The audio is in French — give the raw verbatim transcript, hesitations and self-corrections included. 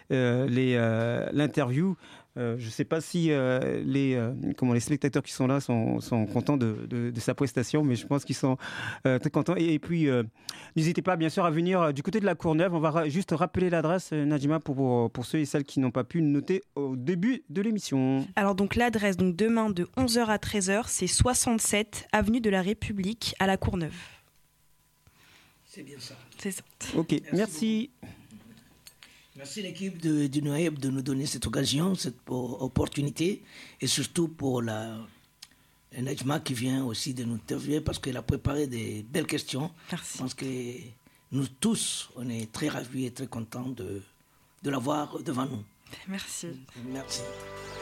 euh, les, euh, l'interview. Euh, je ne sais pas si euh, les, euh, comment, les spectateurs qui sont là sont, sont contents de, de, de sa prestation, mais je pense qu'ils sont euh, très contents. Et, et puis, euh, n'hésitez pas, bien sûr, à venir euh, du côté de la Courneuve. On va ra- juste rappeler l'adresse, euh, Nadjima, pour, pour, pour ceux et celles qui n'ont pas pu noter au début de l'émission. Alors, donc, l'adresse, donc, demain, de onze heures à treize heures, c'est soixante-sept avenue de la République à la Courneuve. C'est bien ça. C'est ça. Ok, merci. merci. Merci l'équipe de, du Noaib de nous donner cette occasion, cette opportunité, et surtout pour la Nadjima qui vient aussi de nous interviewer parce qu'elle a préparé des belles questions. Merci. Je pense que nous tous, on est très ravis et très contents de, de la voir devant nous. Merci. Merci.